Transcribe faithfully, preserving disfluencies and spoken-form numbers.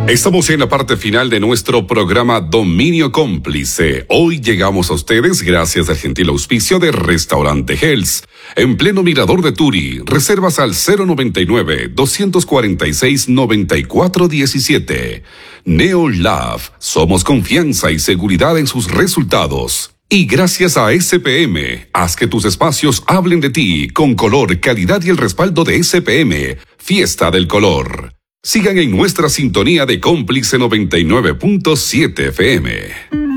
Estamos en la parte final de nuestro programa Dominio Cómplice. Hoy llegamos a ustedes gracias al gentil auspicio de Restaurante Hells, en pleno Mirador de Turi. Reservas al cero noventa y nueve, doscientos cuarenta y seis, noventa y cuatro diecisiete. Neo Love, somos confianza y seguridad en sus resultados. Y gracias a S P M, haz que tus espacios hablen de ti con color, calidad y el respaldo de S P M. Fiesta del Color. Sigan en nuestra sintonía de Cómplice noventa y nueve punto siete F M.